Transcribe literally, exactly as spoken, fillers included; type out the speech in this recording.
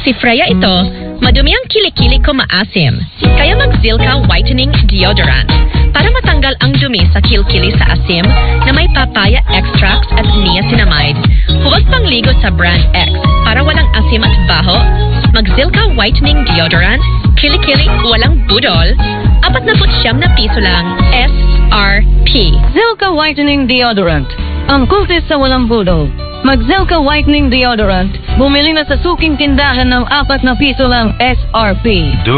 Si Freya ito, madumi ang kilikili ko maasim. Kaya mag-Zilka Whitening Deodorant para matanggal ang dumi sa kilikili sa asim na may papaya extracts at niacinamide. Huwag pang ligo sa brand X para walang asim at baho. Mag-Zilka Whitening Deodorant, kilikili, walang budol, apat na putsyam na piso lang, S R P. Zilka Whitening Deodorant, ang kultis sa walang budol. Mag-Zilka Whitening Deodorant, bumili na sa suking tindahan ng apat na piso lang, S R P.